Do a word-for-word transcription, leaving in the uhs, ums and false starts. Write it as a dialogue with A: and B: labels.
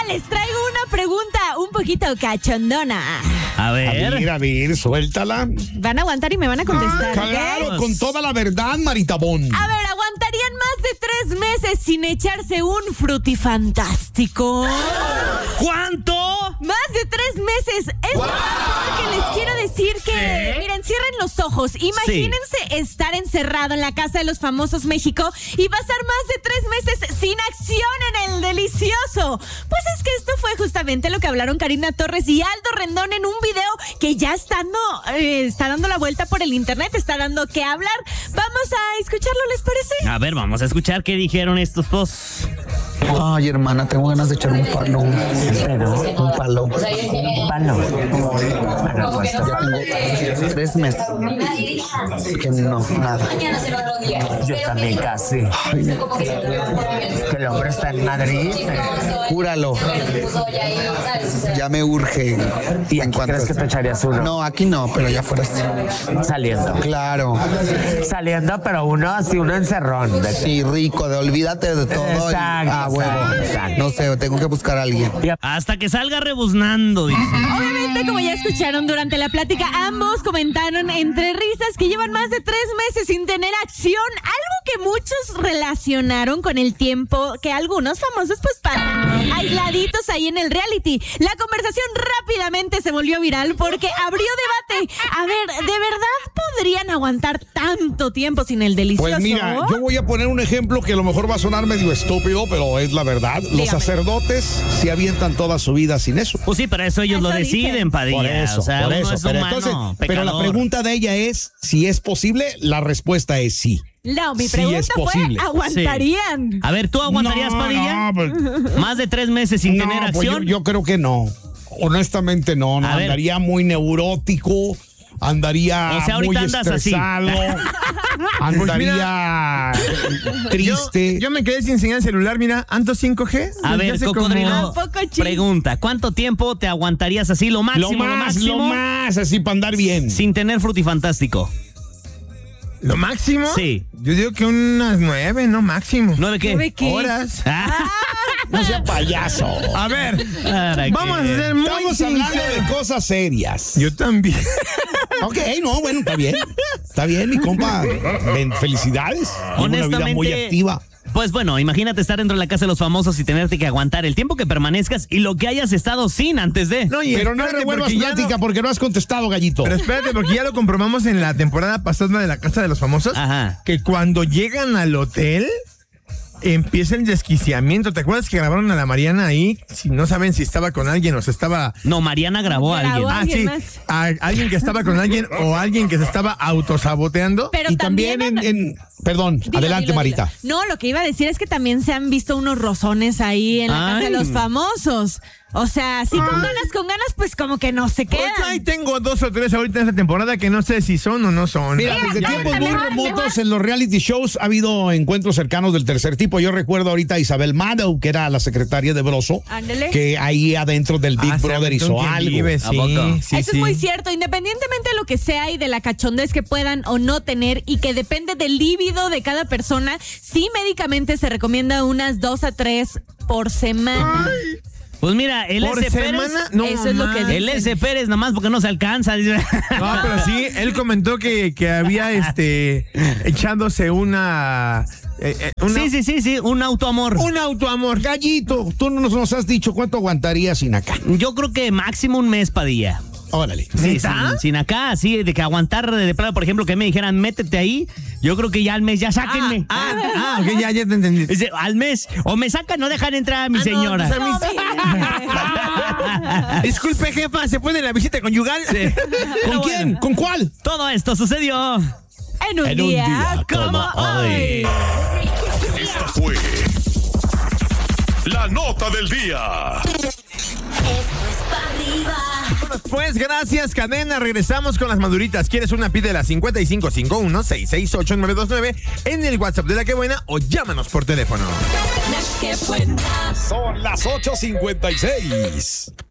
A: les traigo una pregunta un poquito cachondona.
B: A ver.
C: A ver, a ver, suéltala.
A: Van a aguantar y me van a contestar,
C: Ah, claro,
A: ¿ok?
C: con toda la verdad, Maritabón.
A: A ver, ¿aguantarían más de tres meses sin echarse un frutifantástico?
B: ¿Cuánto?
A: Más de tres meses. Es porque les quiero decir que, miren, cierren los ojos. Imagínense estar encerrado en la Casa de los Famosos México y pasar más de tres meses sin acción en el delicioso. Pues es que esto fue justamente lo que hablaron Karina Torres y Aldo Rendón en un video que ya está dando, eh, está dando la vuelta por el internet, está dando que hablar. Vamos a escucharlo, ¿les parece?
B: A ver, vamos a escuchar qué dijeron estos dos.
D: Ay, hermana, tengo ganas de echar un palo. Pero, un palo. Palo. Bueno, pues ya tengo tres meses. Que no, nada.
E: Yo también casi.
D: Ay,
E: Que el hombre está en Madrid.
D: júralo. Ya me urge.
E: ¿Y
D: en
E: aquí crees que te echarías uno?
D: No, aquí no, pero ya fuera.
E: Saliendo.
D: Claro.
E: Saliendo, pero uno así, uno encerrón. De-
D: Sí, rico, de olvídate de todo. y-
E: Exacto,
D: ah, huevo.
E: exacto.
D: No sé, tengo que buscar a alguien.
B: Hasta que salga rebuznando, dice.
A: Obviamente, como ya escucharon durante la plática, ambos comentaron entre risas que llevan más de tres meses sin tener acción, algo que muchos relacionaron con el tiempo que algunos famosos pues pasan aisladitos ahí en el reality. La conversación rápidamente se volvió viral porque abrió debate. A ver, ¿de verdad podrían aguantar tanto tiempo sin el delicioso?
C: Pues mira, yo voy a poner un ejemplo que a lo mejor va a sonar medio estúpido, pero es la verdad. Los
A: Dígame.
C: sacerdotes se avientan toda su vida sin eso.
B: Pues sí, pero eso ellos
A: Eso
B: lo deciden,
A: dicen.
B: Padilla.
C: Por eso,
B: o sea,
C: por
B: uno
C: eso.
B: es
C: Pero,
B: humano,
C: entonces, pero la
B: pecador.
C: pregunta de ella es si es posible. La respuesta es sí.
A: No, mi
C: Sí
A: pregunta
C: es
A: fue,
C: posible.
A: ¿aguantarían?
B: A ver, ¿tú aguantarías,
C: No,
B: Padilla?
C: no, pues-
B: Más de tres meses sin
C: No,
B: tener
C: pues yo,
B: acción.
C: yo creo que no. Honestamente no, no.
B: A ver.
C: Andaría muy neurótico, andaría
B: O sea, ahorita
C: muy
B: andas así.
C: estresado, andaría triste.
F: Yo, yo me quedé sin señal celular, mira, Anto cinco G.
B: A
F: desde
B: ver,
F: hace
B: Cocodrilo,
A: ¿A poco, Chi?
B: pregunta, ¿cuánto tiempo te aguantarías así, lo máximo,
C: lo
B: lo,
C: más,
B: máximo,
C: lo más, así para andar bien.
B: sin tener frutifantástico?
F: ¿Lo máximo?
B: Sí.
F: Yo digo que unas nueve, no máximo.
B: ¿Nueve qué?
A: ¿Nueve qué?
F: Horas.
B: Ah,
C: No sea payaso.
F: A ver,
B: ¿para
F: vamos a
B: qué?
F: ser muy
C: Estamos hablando
F: sinceros.
C: de cosas serias.
F: Yo también.
C: Ok, no, bueno, está bien. Está bien, mi compa. Ven, felicidades. Lleva una vida
B: Honestamente,
C: muy activa.
B: Pues bueno, imagínate estar dentro de la Casa de los Famosos y tenerte que aguantar el tiempo que permanezcas y lo que hayas estado sin antes de.
F: No, y
C: Pero no
F: espérate,
C: revuelvas
F: porque ya
C: plática
F: no-
C: porque no has contestado, gallito.
F: Pero espérate, porque ya lo comprobamos en la temporada pasada de la Casa de los Famosos.
B: Ajá.
F: Que cuando llegan al hotel, empieza el desquiciamiento. ¿Te acuerdas que grabaron a la Mariana ahí? Si no saben si estaba con alguien o se estaba...
B: No, Mariana grabó a alguien.
A: Grabó.
F: Ah,
A: ¿Alguien
F: sí.
A: más?
F: A alguien que estaba con alguien o alguien que se estaba autosaboteando.
A: Pero
C: y también, en, en- Perdón,
A: Dilo,
C: adelante,
A: dilo,
C: Marita.
A: dilo. No, lo que iba a decir es que también se han visto unos rozones ahí en la Casa de
B: Ay.
A: los Famosos. O sea, sí, con ganas, con ganas, pues como que no se
F: Pues
A: quedan.
F: ahí tengo dos o tres ahorita en esta temporada que no sé si son o no son.
C: Mira, desde tiempos muy remotos en los reality shows ha habido encuentros cercanos del tercer tipo. Yo recuerdo ahorita a Isabel Maddow, que era la secretaria de Broso,
A: Ándele.
C: que ahí adentro del Big
F: Ah, se
C: Brother
F: aventó
C: hizo
F: un quien
C: algo.
F: vive,
B: ¿A
F: sí,
B: poco?
F: sí,
A: Eso
F: sí.
A: es muy cierto, independientemente de lo que sea y de la cachondez que puedan o no tener y que depende del líbido de cada persona, sí médicamente se recomienda unas dos a tres por semana.
B: Pues mira, el
F: ¿Por
B: S. Pérez.
F: semana? No,
A: Eso es lo que
F: man.
A: dice.
B: El S. Pérez nomás porque no se alcanza. dice.
F: No, pero sí, él comentó que, que había este echándose una, eh, eh, una
B: Sí, sí, sí, sí, un autoamor.
F: un autoamor.
C: Gallito, tú no nos, nos has dicho cuánto aguantarías sin acá.
B: Yo creo que máximo un mes, Padilla.
C: Órale.
B: Sí,
F: ¿Neta?
B: sin, sin acá, así, de que aguantar de plano, por ejemplo, que me dijeran, métete ahí, yo creo que ya al mes, ya sáquenme.
F: Ah, ah, ok, ya, ya te entendí.
B: Dice, al mes, o me sacan, no dejan entrar a mi
F: Ah, no,
B: señora.
F: pues a mí sí. Disculpe, jefa, ¿se puede la visita conyugal?
B: Sí.
C: ¿Con
B: Pero
C: quién?
B: bueno,
C: ¿Con cuál?
B: todo esto sucedió.
A: En un,
C: En un
A: día,
C: día
A: como,
C: como
A: hoy.
G: Esta fue la nota del día.
F: Pues gracias, cadena. Regresamos con las maduritas. ¿Quieres una? Pídela cincuenta y cinco cincuenta y uno, seiscientos sesenta y ocho, nueve dos nueve en el WhatsApp de La Que Buena o llámanos por teléfono.
C: Son las ocho cincuenta y seis.